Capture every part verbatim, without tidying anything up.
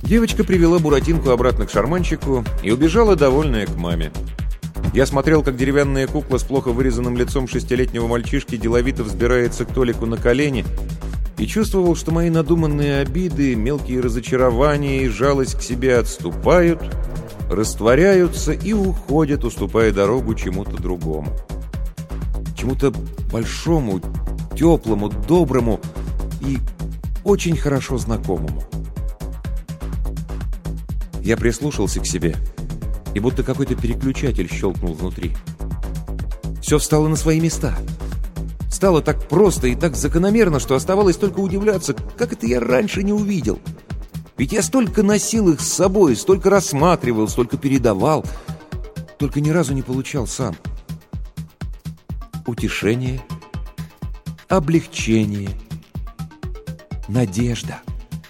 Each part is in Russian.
Девочка привела Буратинку обратно к шарманщику и убежала, довольная, к маме. Я смотрел, как деревянная кукла с плохо вырезанным лицом шестилетнего мальчишки деловито взбирается к Толику на колени, и чувствовал, что мои надуманные обиды, мелкие разочарования и жалость к себе отступают, растворяются и уходят, уступая дорогу чему-то другому. Чему-то большому, теплому, доброму и очень хорошо знакомому. Я прислушался к себе, и будто какой-то переключатель щелкнул внутри. Все встало на свои места. Стало так просто и так закономерно, что оставалось только удивляться, как это я раньше не увидел. Ведь я столько носил их с собой, столько рассматривал, столько передавал, только ни разу не получал сам. Утешение, облегчение, надежда.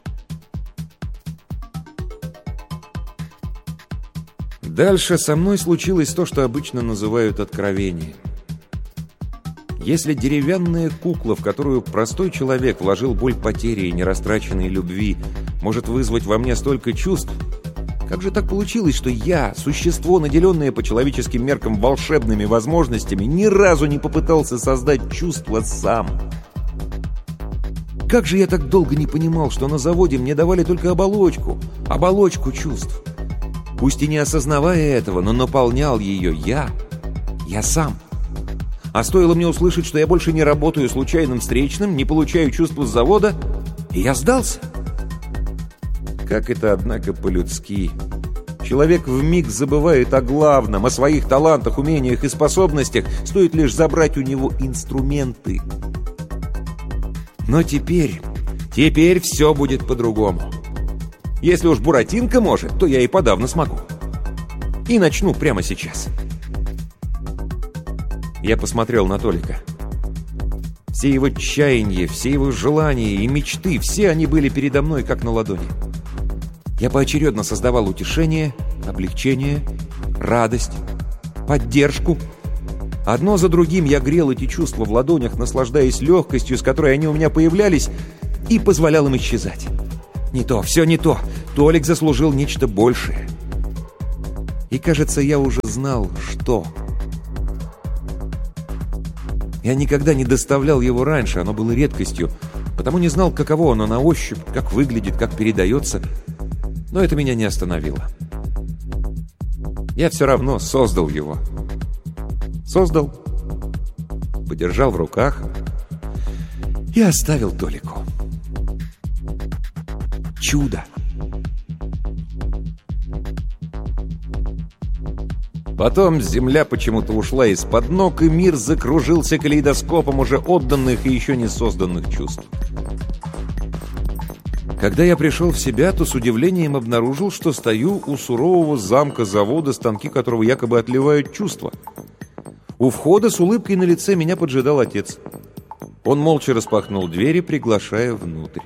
Дальше со мной случилось то, что обычно называют откровением. Если деревянная кукла, в которую простой человек вложил боль потери и нерастраченной любви, может вызвать во мне столько чувств, как же так получилось, что я, существо, наделенное по человеческим меркам волшебными возможностями, ни разу не попытался создать чувства сам? Как же я так долго не понимал, что на заводе мне давали только оболочку, оболочку чувств? Пусть и не осознавая этого, но наполнял ее я, я сам. А стоило мне услышать, что я больше не работаю случайным встречным, не получаю чувства с завода, и я сдался. Как это, однако, по-людски. Человек вмиг забывает о главном, о своих талантах, умениях и способностях, стоит лишь забрать у него инструменты. Но теперь, теперь все будет по-другому. Если уж Буратинка может, то я и подавно смогу. И начну прямо сейчас. Я посмотрел на Толика. Все его чаяния, все его желания и мечты, все они были передо мной, как на ладони. Я поочередно создавал утешение, облегчение, радость, поддержку. Одно за другим я грел эти чувства в ладонях, наслаждаясь легкостью, с которой они у меня появлялись, и позволял им исчезать. Не то, все не то. Толик заслужил нечто большее. И, кажется, я уже знал, что... Я никогда не доставлял его раньше, оно было редкостью, потому не знал, каково оно на ощупь, как выглядит, как передается. Но это меня не остановило. Я все равно создал его. Создал, подержал в руках и оставил Толику. Чудо! Потом земля почему-то ушла из-под ног, и мир закружился калейдоскопом уже отданных и еще не созданных чувств. Когда я пришел в себя, то с удивлением обнаружил, что стою у сурового замка завода, станки которого якобы отливают чувства. У входа с улыбкой на лице меня поджидал отец. Он молча распахнул двери, приглашая внутрь.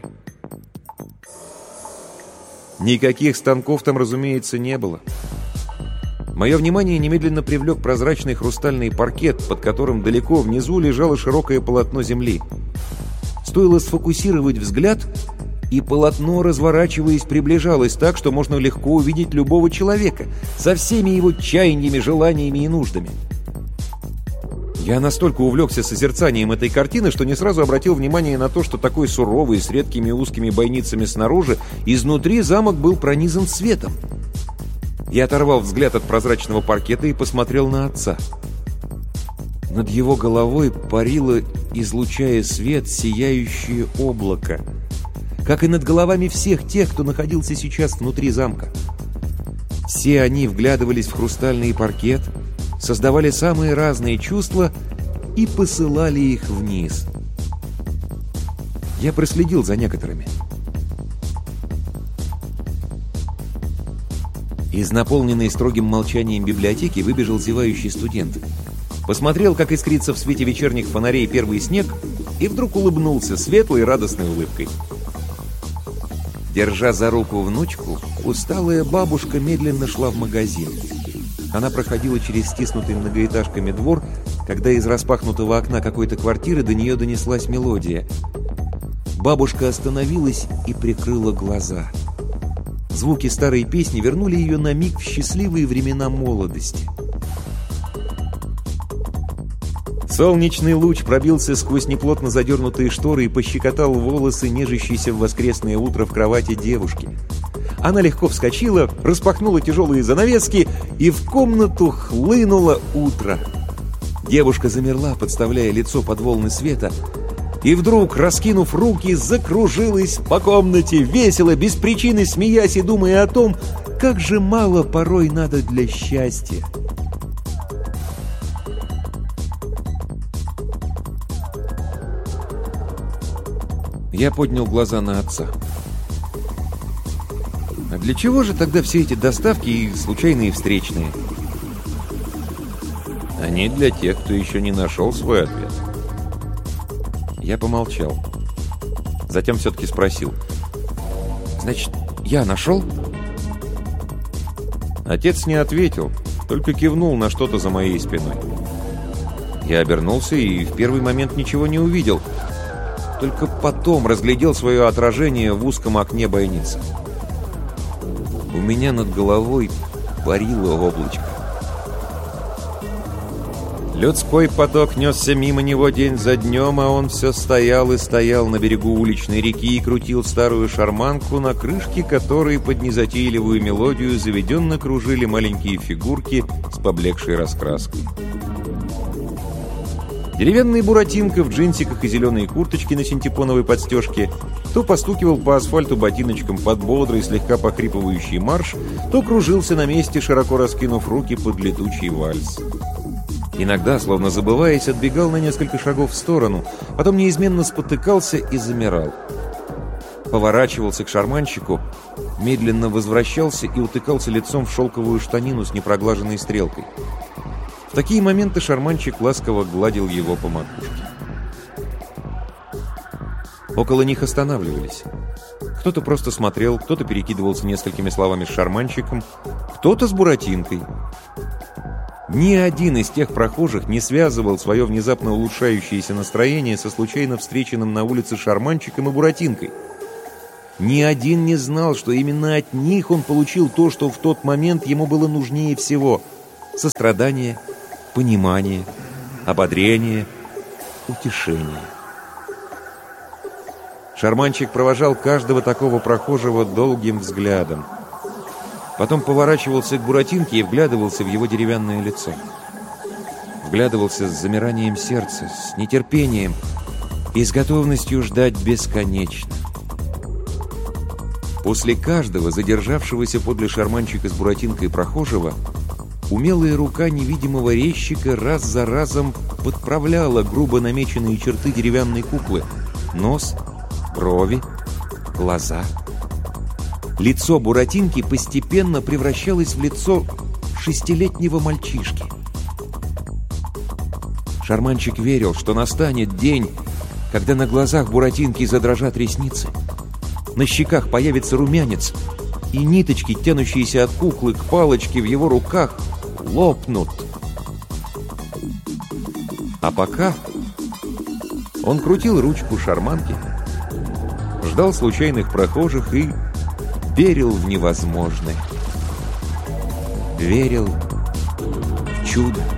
Никаких станков там, разумеется, не было. Мое внимание немедленно привлек прозрачный хрустальный паркет, под которым далеко внизу лежало широкое полотно земли. Стоило сфокусировать взгляд, и полотно, разворачиваясь, приближалось так, что можно легко увидеть любого человека со всеми его чаяниями, желаниями и нуждами. Я настолько увлекся созерцанием этой картины, что не сразу обратил внимание на то, что такой суровый, с редкими узкими бойницами снаружи, изнутри замок был пронизан светом. Я оторвал взгляд от прозрачного паркета и посмотрел на отца. Над его головой парило, излучая свет, сияющее облако, как и над головами всех тех, кто находился сейчас внутри замка. Все они вглядывались в хрустальный паркет, создавали самые разные чувства и посылали их вниз. Я проследил за некоторыми. Из наполненной строгим молчанием библиотеки выбежал зевающий студент. Посмотрел, как искрится в свете вечерних фонарей первый снег, и вдруг улыбнулся светлой радостной улыбкой. Держа за руку внучку, усталая бабушка медленно шла в магазин. Она проходила через стиснутый многоэтажками двор, когда из распахнутого окна какой-то квартиры до нее донеслась мелодия. Бабушка остановилась и прикрыла глаза. Звуки старой песни вернули ее на миг в счастливые времена молодости. Солнечный луч пробился сквозь неплотно задернутые шторы и пощекотал волосы, нежащиеся в воскресное утро в кровати девушки. Она легко вскочила, распахнула тяжелые занавески, и в комнату хлынуло утро. Девушка замерла, подставляя лицо под волны света, и вдруг, раскинув руки, закружилась по комнате, весело, без причины смеясь и думая о том, как же мало порой надо для счастья. Я поднял глаза на отца. А для чего же тогда все эти доставки и случайные встречные? Они для тех, кто еще не нашел свой ответ. Я помолчал. Затем все-таки спросил. Значит, я нашел? Отец не ответил, только кивнул на что-то за моей спиной. Я обернулся и в первый момент ничего не увидел. Только потом разглядел свое отражение в узком окне бойницы. У меня над головой парило облачко. Людской поток несся мимо него день за днем, а он все стоял и стоял на берегу уличной реки и крутил старую шарманку, на крышке которой под незатейливую мелодию заведенно кружили маленькие фигурки с поблекшей раскраской. Деревянный Буратинка в джинсиках и зеленой курточке на синтепоновой подстежке то постукивал по асфальту ботиночком под бодрый, слегка похрипывающий марш, то кружился на месте, широко раскинув руки под летучий вальс. Иногда, словно забываясь, отбегал на несколько шагов в сторону, потом неизменно спотыкался и замирал. Поворачивался к шарманщику, медленно возвращался и утыкался лицом в шелковую штанину с непроглаженной стрелкой. В такие моменты шарманщик ласково гладил его по макушке. Около них останавливались. Кто-то просто смотрел, кто-то перекидывался несколькими словами с шарманщиком, кто-то с Буратинкой. Ни один из тех прохожих не связывал свое внезапно улучшающееся настроение со случайно встреченным на улице шарманщиком и Буратинкой. Ни один не знал, что именно от них он получил то, что в тот момент ему было нужнее всего — сострадание, понимание, ободрение, утешение. Шарманщик провожал каждого такого прохожего долгим взглядом. Потом поворачивался к Буратинке и вглядывался в его деревянное лицо. Вглядывался с замиранием сердца, с нетерпением и с готовностью ждать бесконечно. После каждого задержавшегося подле шарманщика с Буратинкой прохожего умелая рука невидимого резчика раз за разом подправляла грубо намеченные черты деревянной куклы: нос, брови, глаза. Лицо Буратинки постепенно превращалось в лицо шестилетнего мальчишки. Шарманщик верил, что настанет день, когда на глазах Буратинки задрожат ресницы, на щеках появится румянец, и ниточки, тянущиеся от куклы к палочке в его руках, лопнут. А пока он крутил ручку шарманки, ждал случайных прохожих и верил в невозможное. Верил в чудо.